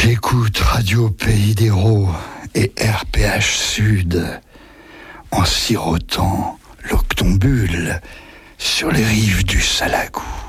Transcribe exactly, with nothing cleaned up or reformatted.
J'écoute Radio Pays d'Hérault et R P H Sud en sirotant l'octombule sur les rives du Salagou.